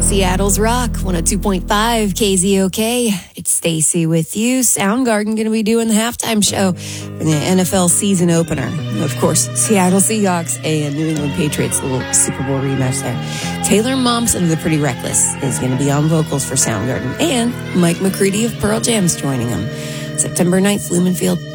Seattle's Rock, 102.5 KZOK. It's Stacy with you. Soundgarden going to be doing the halftime show for the NFL season opener. Of course, Seattle Seahawks and New England Patriots, a little Super Bowl rematch there. Taylor Momsen of the Pretty Reckless is going to be on vocals for Soundgarden. And Mike McCready of Pearl Jam's joining them. September 9th, Lumen Field.